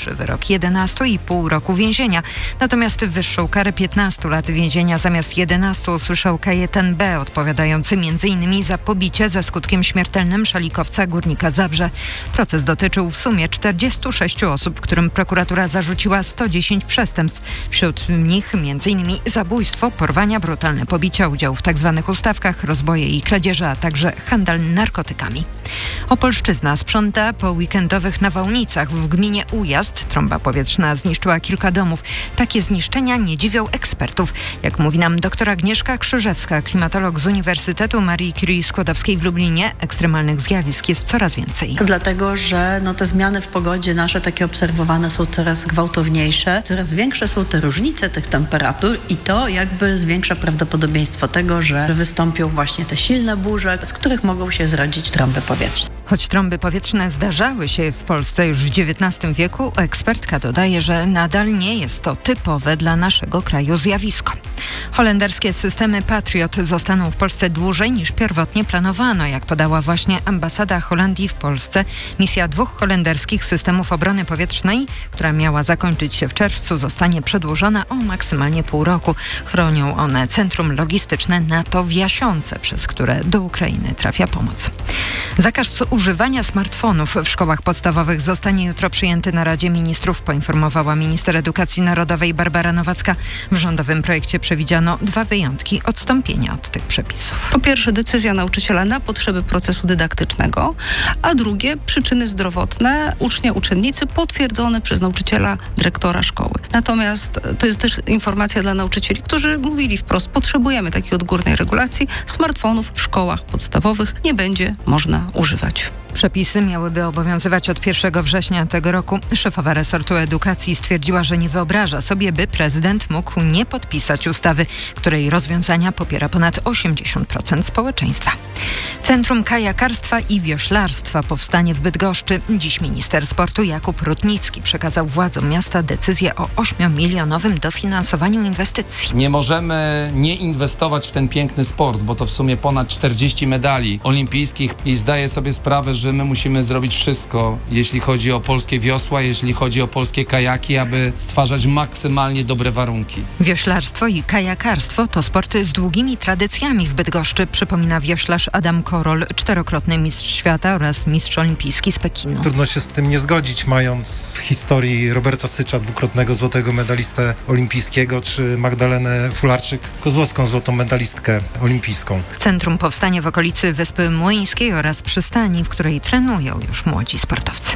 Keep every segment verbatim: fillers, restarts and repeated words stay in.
niższy wyrok jedenaście i pół roku więzienia. Natomiast wyższą karę piętnaście lat więzienia zamiast jedenastu usłyszał Kajetan B., odpowiadający między innymi za pobicie ze skutkiem śmiertelnym szalikowca Górnika Zabrze. Proces dotyczył w sumie czterdziestu sześciu osób, którym prokuratura zarzuciła sto dziesięć przestępstw. Wśród nich między innymi zabójstwo, porwania, brutalne pobicia, udział w tzw. ustawkach, rozboje i kradzieże, a także handel narkotykami. Opolszczyzna sprząta po weekendowych nawałnicach. W gminie Ujazd trąba powietrzna zniszczyła kilka domów. Takie zniszczenia nie dziwią ekspertów. Jak mówi nam dr Agnieszka Krzyżewska, klimatolog z Uniwersytetu Marii Curie Skłodowskiej w Lublinie, ekstremalnych zjawisk jest coraz więcej. Dlatego, że no, te zmiany w pogodzie nasze takie obserwowane są coraz gwałtowniejsze, coraz większe są te różnice tych temperatur i to jakby zwiększa prawdopodobieństwo tego, że wystąpią właśnie te silne burze, z których mogą się zrodzić trąby powietrzne. Choć trąby powietrzne zdarzały się w Polsce już w dziewiętnastym wieku, ekspertka dodaje, że nadal nie jest to typowe dla naszego kraju zjawisko. Holenderskie systemy Patriot zostaną w Polsce dłużej niż pierwotnie planowano, jak podała właśnie ambasada Holandii w Polsce. Misja dwóch holenderskich systemów obrony powietrznej, która miała zakończyć się w czerwcu, zostanie przedłużona o maksymalnie pół roku. Chronią one centrum logistyczne NATO w Jasiące, przez które do Ukrainy trafia pomoc. Zakaz używania smartfonów w szkołach podstawowych zostanie jutro przyjęty na Radzie Ministrów, poinformowała minister edukacji narodowej Barbara Nowacka. W rządowym projekcie przewidziano dwa wyjątki odstąpienia od tych przepisów. Po pierwsze, decyzja nauczyciela na potrzeby procesu dydaktycznego, a drugie, przyczyny zdrowotne ucznia, uczennicy potwierdzone przez nauczyciela, dyrektora szkoły. Natomiast to jest też informacja dla nauczycieli, którzy mówili wprost, potrzebujemy takiej odgórnej regulacji, smartfonów w szkołach podstawowych nie będzie można używać. Przepisy miałyby obowiązywać od pierwszego września tego roku. Szefowa resortu edukacji stwierdziła, że nie wyobraża sobie, by prezydent mógł nie podpisać ustawy, której rozwiązania popiera ponad osiemdziesiąt procent społeczeństwa. Centrum kajakarstwa i wioślarstwa powstanie w Bydgoszczy. Dziś minister sportu Jakub Rutnicki przekazał władzom miasta decyzję o ośmiomilionowym dofinansowaniu inwestycji. Nie możemy nie inwestować w ten piękny sport, bo to w sumie ponad czterdzieści medali olimpijskich i zdaję sobie sprawę, że my musimy zrobić wszystko, jeśli chodzi o polskie wiosła, jeśli chodzi o polskie kajaki, aby stwarzać maksymalnie dobre warunki. Wioślarstwo i kajakarstwo to sporty z długimi tradycjami w Bydgoszczy, przypomina wioślarz Adam Korol, czterokrotny mistrz świata oraz mistrz olimpijski z Pekinu. Trudno się z tym nie zgodzić, mając w historii Roberta Sycza, dwukrotnego złotego medalistę olimpijskiego, czy Magdalenę Fularczyk-Kozłowską, złotą medalistkę olimpijską. Centrum powstanie w okolicy Wyspy Młyńskiej oraz przystani, w której trenują już młodzi sportowcy.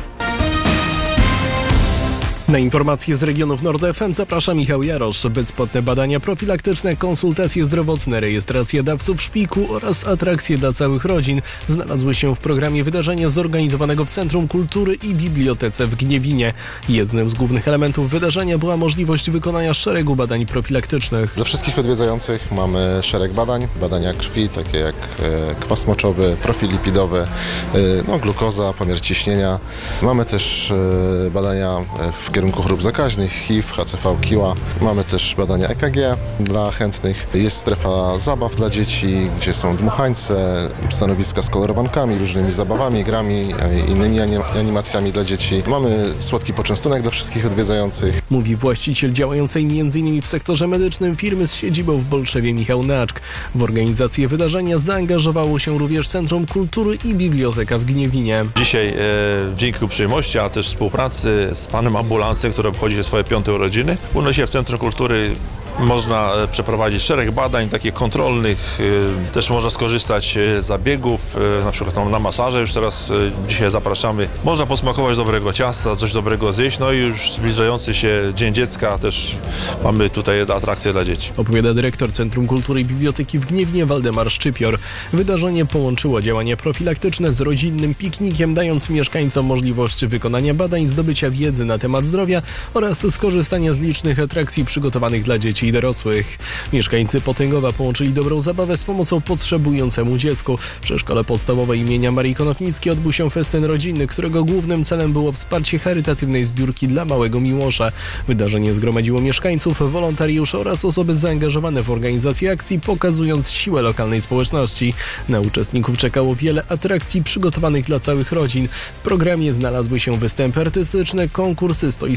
Na informacje z regionów Nord F M zaprasza Michał Jarosz. Bezpłatne badania profilaktyczne, konsultacje zdrowotne, rejestracja dawców szpiku oraz atrakcje dla całych rodzin znalazły się w programie wydarzenia zorganizowanego w Centrum Kultury i Bibliotece w Gniewinie. Jednym z głównych elementów wydarzenia była możliwość wykonania szeregu badań profilaktycznych. Dla wszystkich odwiedzających mamy szereg badań, badania krwi, takie jak kwas moczowy, profil lipidowy, no, glukoza, pomiar ciśnienia. Mamy też badania w kierunku chorób zakaźnych, H I V, H C V, kiła. Mamy też badania E K G dla chętnych. Jest strefa zabaw dla dzieci, gdzie są dmuchańce, stanowiska z kolorowankami, różnymi zabawami, grami, innymi animacjami dla dzieci. Mamy słodki poczęstunek dla wszystkich odwiedzających. Mówi właściciel działającej między innymi w sektorze medycznym firmy z siedzibą w Bolszewie Michał Naczk. W organizację wydarzenia zaangażowało się również Centrum Kultury i Biblioteka w Gniewinie. Dzisiaj e, dzięki uprzejmości, a też współpracy z panem ambulansem, który obchodzi swoje piąte urodziny. U nas w Centrum Kultury można przeprowadzić szereg badań takich kontrolnych, też można skorzystać z zabiegów, na przykład tam na masaże już teraz dzisiaj zapraszamy. Można posmakować dobrego ciasta, coś dobrego zjeść, no i już zbliżający się Dzień Dziecka też mamy tutaj atrakcje dla dzieci. Opowiada dyrektor Centrum Kultury i Biblioteki w Gniewnie Waldemar Szczypior. Wydarzenie połączyło działania profilaktyczne z rodzinnym piknikiem, dając mieszkańcom możliwość wykonania badań, zdobycia wiedzy na temat zdrowia oraz skorzystania z licznych atrakcji przygotowanych dla dzieci i dorosłych. Mieszkańcy Potęgowa połączyli dobrą zabawę z pomocą potrzebującemu dziecku. Przy szkole podstawowej imienia Marii Konopnickiej odbył się festyn rodzinny, którego głównym celem było wsparcie charytatywnej zbiórki dla małego Miłosza. Wydarzenie zgromadziło mieszkańców, wolontariuszy oraz osoby zaangażowane w organizację akcji, pokazując siłę lokalnej społeczności. Na uczestników czekało wiele atrakcji przygotowanych dla całych rodzin. W programie znalazły się występy artystyczne, konkursy, stoiska